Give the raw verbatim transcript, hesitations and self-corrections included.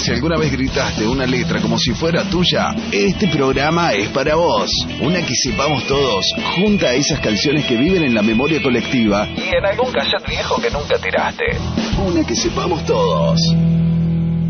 Si alguna vez gritaste una letra como si fuera tuya, este programa es para vos. Una que sepamos todos, junta a esas canciones que viven en la memoria colectiva y en algún cassette viejo que nunca tiraste. Una que sepamos todos.